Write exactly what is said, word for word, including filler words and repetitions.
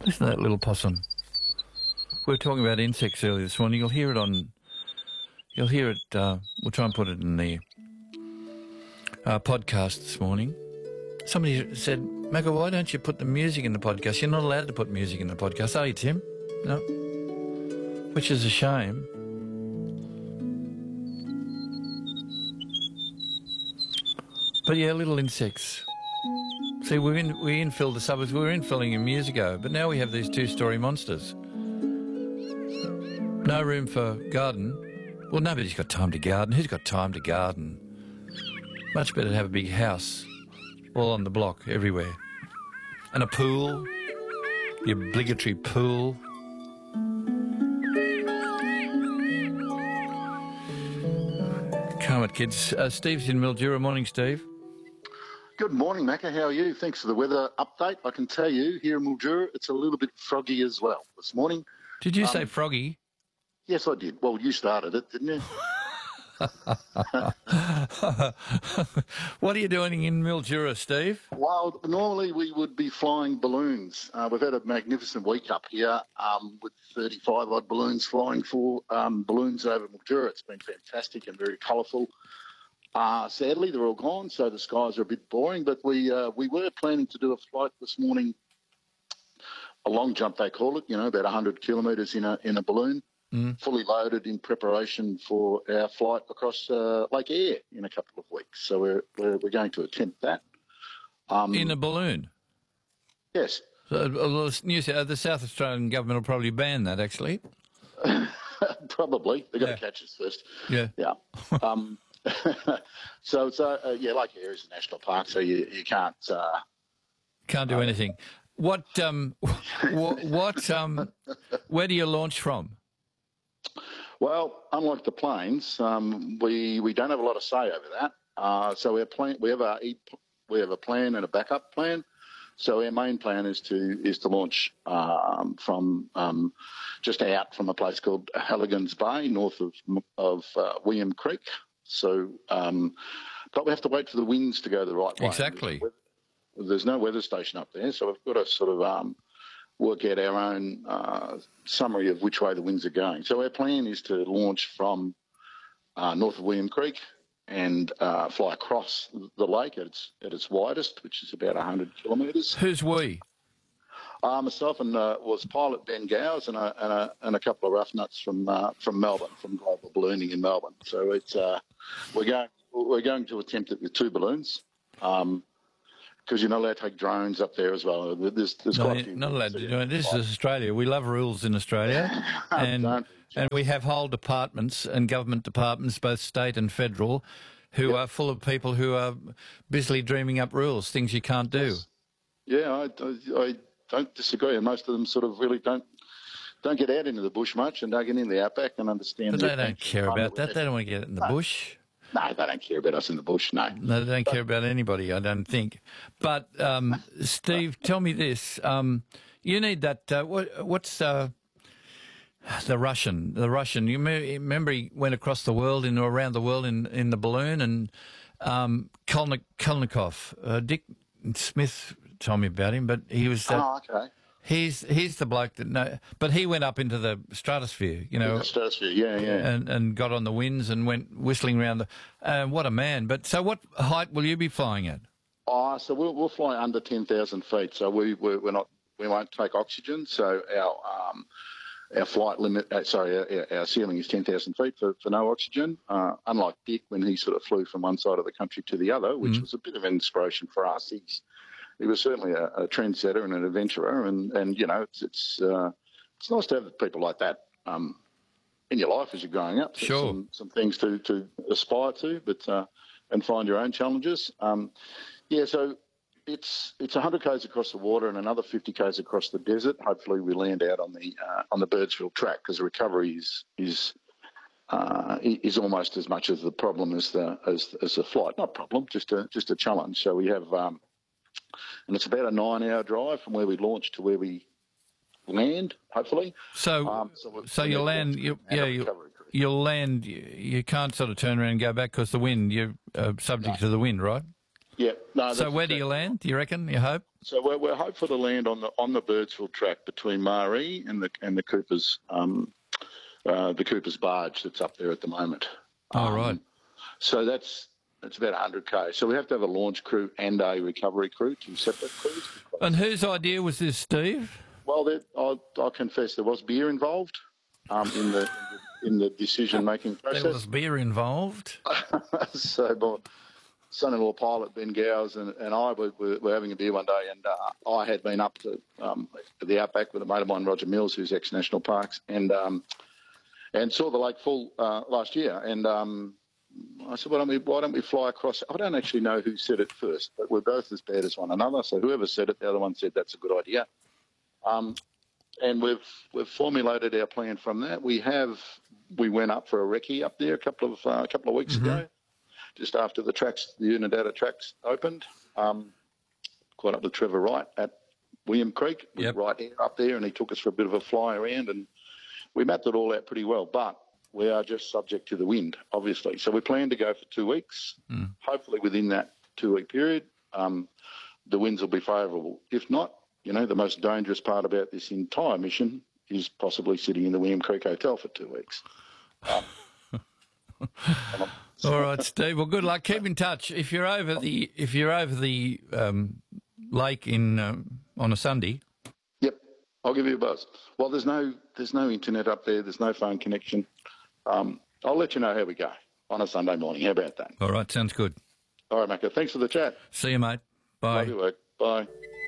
Listen to that little possum. We were talking about insects earlier this morning. You'll hear it on... You'll hear it... Uh, we'll try and put it in the uh, podcast this morning. Somebody said, Macca, why don't you put the music in the podcast? You're not allowed to put music in the podcast, are you, Tim? No. Which is a shame. But yeah, little insects. See, we in, we infilled the suburbs. We were infilling them years ago, but now we have these two-storey monsters. No room for garden. Well, nobody's got time to garden. Who's got time to garden? Much better to have a big house all on the block, everywhere. And a pool, the obligatory pool. Come on, kids. Uh, Steve's in Mildura. Morning, Steve. Good morning, Macca. How are you? Thanks for the weather update. I can tell you, here in Mildura, it's a little bit froggy as well this morning. Did you um, say froggy? Yes, I did. Well, you started it, didn't you? What are you doing in Mildura, Steve? Well, normally we would be flying balloons. Uh, we've had a magnificent week up here um, with thirty-five odd balloons flying for um, balloons over Mildura. It's been fantastic and very colourful. Uh, sadly, they're all gone, so the skies are a bit boring. But we uh, we were planning to do a flight this morning, a long jump they call it, you know, about one hundred kilometres in a in a balloon, mm. fully loaded in preparation for our flight across uh, Lake Eyre in a couple of weeks. So we're we're, we're going to attempt that. Um, in a balloon? Yes. So, uh, New South, the South Australian government will probably ban that, actually. Probably. They've got yeah. to catch us first. Yeah. Yeah. Um, so, it's, uh, yeah, Lake Eyre is a national park, so you, you can't... Uh, can't do uh, anything. What, um, what, what um, where do you launch from? Well, unlike the planes, um, we, we don't have a lot of say over that. Uh, so we're plan- we, have a, we have a plan and a backup plan. So our main plan is to is to launch um, from um, just out from a place called Halligan's Bay, north of of uh, William Creek. So, um, but we have to wait for the winds to go the right way. Exactly. There's no, there's no weather station up there, so we've got to sort of um, work out our own uh, summary of which way the winds are going. So our plan is to launch from uh, north of William Creek and uh, fly across the lake at its at its widest, which is about one hundred kilometres. Who's we? Uh, myself and uh, was pilot Ben Gowers and a, and a, and a couple of rough nuts from uh, from Melbourne, from Global Ballooning in Melbourne. So it's uh, we're going we're going to attempt it with two balloons, because um, you're not allowed to take drones up there as well. There's, there's no, quite a few not allowed to do it. This is Australia. We love rules in Australia, and and we have whole departments and government departments, both state and federal, who yep. are full of people who are busily dreaming up rules, things you can't do. Yes. Yeah, I, I, I don't disagree, and most of them sort of really don't don't get out into the bush much and don't get in the outback and understand. But they don't care about that. They don't want to get in the no. bush. No, they don't care about us in the bush, no. No, they don't but, care about anybody, I don't think. But, um, Steve, tell me this. Um, you need that, uh, what, what's uh, the Russian? The Russian, you remember he went across the world, in around the world in, in the balloon, and um, Kolnik, Kolnikov, uh, Dick Smith told me about him, but he was... Uh, oh, okay. He's he's the bloke that no, but he went up into the stratosphere, you know, the stratosphere, yeah, yeah, and and got on the winds and went whistling around the. Uh, what a man! But so, what height will you be flying at? Oh, so we'll we'll fly under ten thousand feet. So we we're, we're not we won't take oxygen. So our um our flight limit, uh, sorry, our, our ceiling is ten thousand feet for, for no oxygen. Uh, unlike Dick when he sort of flew from one side of the country to the other, which mm. was a bit of an inspiration for us. He's He was certainly a, a trendsetter and an adventurer, and, and you know, it's it's, uh, it's nice to have people like that um, in your life as you're growing up. Sure. Some, some things to, to aspire to, but uh, and find your own challenges. Um, yeah, so it's it's one hundred k's across the water and another fifty k's across the desert. Hopefully, we land out on the uh, on the Birdsville track, because the recovery is is. Uh, is almost as much of the problem as the as as the flight. Not problem, just a just a challenge. So we have. Um, And it's about a nine-hour drive from where we launch to where we land, hopefully. So, um, so, so you'll land, you, yeah, you, you'll land. You, you can't sort of turn around and go back because the wind. You're uh, subject no. to the wind, right? Yeah. No. So where do you land? Do you reckon? You hope? So we're, we're hopeful to land on the on the Birdsville track between Maree and the and the Coopers um, uh, the Coopers barge that's up there at the moment. All um, right. So that's that's about one hundred k. So we have to have a launch crew and a recovery crew, two separate crews. And whose idea was this, Steve? Well, there, I'll, I'll confess there was beer involved um, in the in the decision making process. There was beer involved. So my son-in-law pilot Ben Gowes and, and I were, were having a beer one day, and uh, I had been up to um, the outback with a mate of mine, Roger Mills, who's ex-National Parks, and um, and saw the lake full uh, last year. And um, I said, why don't, we, why don't we fly across? I don't actually know who said it first, but we're both as bad as one another. So whoever said it, the other one said that's a good idea. Um, and we've we've formulated our plan from that. We have we went up for a recce up there a couple of uh, a couple of weeks mm-hmm. ago, just after the tracks, the Unadilla tracks opened. Um, caught up with Trevor Wright at William Creek, with yep. Wright Air up there, and he took us for a bit of a fly around, and we mapped it all out pretty well. But we are just subject to the wind, obviously. So we plan to go for two weeks. Mm. Hopefully within that two-week period, um, the winds will be favourable. If not, you know, the most dangerous part about this entire mission is possibly sitting in the William Creek Hotel for two weeks. Um, All right, Steve. Well, good luck. Keep in touch. If you're over the if you're over the um, lake in um, on a Sunday. Yep, I'll give you a buzz. Well, there's no there's no internet up there. There's no phone connection. Um, I'll let you know how we go on a Sunday morning. How about that? All right, sounds good. All right, Macca. Thanks for the chat. See you, mate. Bye. Love your work. Bye.